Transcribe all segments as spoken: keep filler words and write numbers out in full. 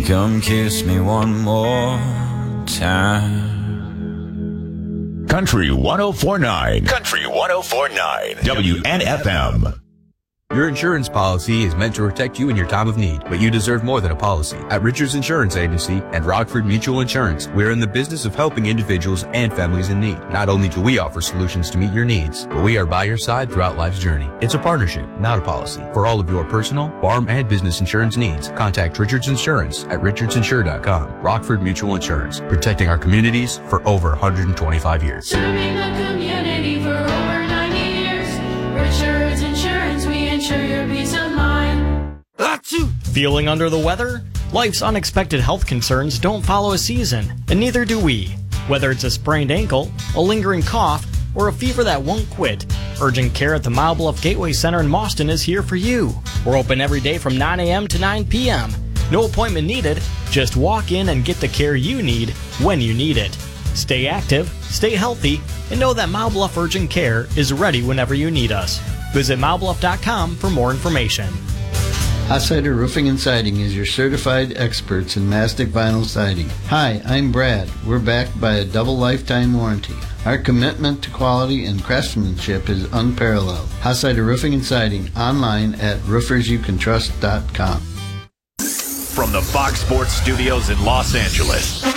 Come kiss me one more time. Country one oh four point nine. Country one oh four point nine. W N F M. Your insurance policy is meant to protect you in your time of need, but you deserve more than a policy. At Richards Insurance Agency and Rockford Mutual Insurance, we're in the business of helping individuals and families in need. Not only do we offer solutions to meet your needs, but we are by your side throughout life's journey. It's a partnership, not a policy. For all of your personal, farm, and business insurance needs, contact Richards Insurance at richards insure dot com. Rockford Mutual Insurance, protecting our communities for over one hundred twenty-five years. Serving the community for over ninety years. Richards Insurance, we insure your peace of mind. Achoo! Feeling under the weather? Life's unexpected health concerns don't follow a season, and neither do we. Whether it's a sprained ankle, a lingering cough, or a fever that won't quit, urgent care at the Mile Bluff Gateway Center in Mauston is here for you. We're open every day from nine a.m. to nine p.m. No appointment needed. Just walk in and get the care you need when you need it. Stay active, stay healthy, and know that Mile Bluff Urgent Care is ready whenever you need us. Visit mile bluff dot com for more information. Hossider Roofing and Siding is your certified experts in mastic vinyl siding. Hi, I'm Brad. We're backed by a double lifetime warranty. Our commitment to quality and craftsmanship is unparalleled. Hossider Roofing and Siding, online at roofers you can trust dot com. From the Fox Sports Studios in Los Angeles,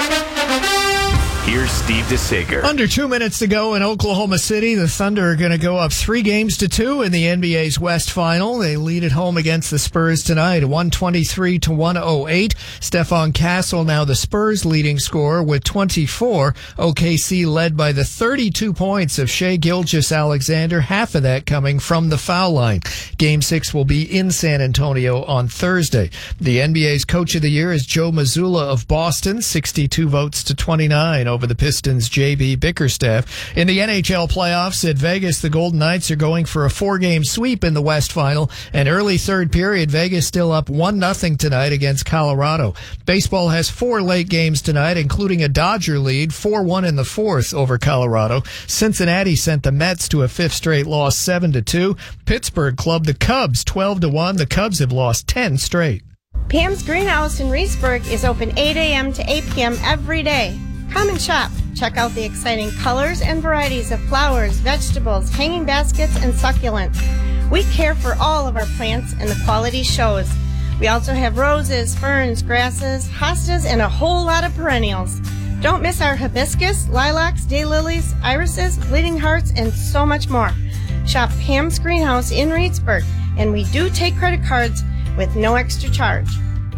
here's Steve DeSager. Under two minutes to go in Oklahoma City. The Thunder are going to go up three games to two in the N B A's West Final. They lead at home against the Spurs tonight, one twenty-three to one oh eight. Stephon Castle now the Spurs' leading scorer with twenty-four. O K C led by the thirty-two points of Shai Gilgeous-Alexander, half of that coming from the foul line. Game six will be in San Antonio on Thursday. The N B A's Coach of the Year is Joe Mazzulla of Boston, sixty-two votes to twenty-nine over the Pistons' J B Bickerstaff. In the N H L playoffs at Vegas, the Golden Knights are going for a four-game sweep in the West Final. An early third period, Vegas still up one nothing tonight against Colorado. Baseball has four late games tonight, including a Dodger lead, four one in the fourth over Colorado. Cincinnati sent the Mets to a fifth straight loss, seven to two. Pittsburgh clubbed the Cubs, twelve to one. The Cubs have lost ten straight. Pam's Greenhouse in Reedsburg is open eight a.m. to eight p.m. every day. Come and shop. Check out the exciting colors and varieties of flowers, vegetables, hanging baskets, and succulents. We care for all of our plants, and the quality shows. We also have roses, ferns, grasses, hostas, and a whole lot of perennials. Don't miss our hibiscus, lilacs, daylilies, irises, bleeding hearts, and so much more. Shop Pam's Greenhouse in Reedsburg, and we do take credit cards with no extra charge.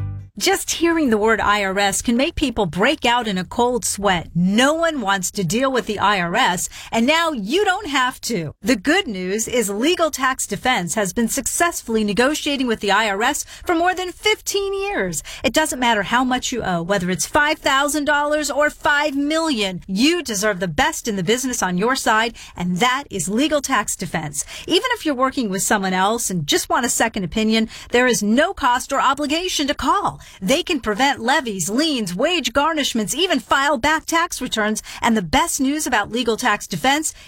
Just hearing the word I R S can make people break out in a cold sweat. No one wants to deal with the I R S, and now you don't have to. The good news is Legal Tax Defense has been successfully negotiating with the I R S for more than fifteen years. It doesn't matter how much you owe, whether it's five thousand dollars or five million dollars. You deserve the best in the business on your side, and that is Legal Tax Defense. Even if you're working with someone else and just want a second opinion, there is no cost or obligation to call. They can prevent levies, liens, wage garnishments, even file back tax returns. And the best news about Legal Tax Defense,